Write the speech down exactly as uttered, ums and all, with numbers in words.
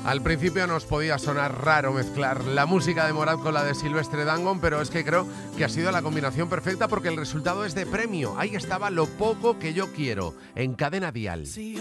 Al principio nos podía sonar raro mezclar la música de Morat con la de Silvestre Dangond, pero es que creo que ha sido la combinación perfecta porque el resultado es de premio. Ahí estaba Lo poco que yo quiero, en Cadena Dial.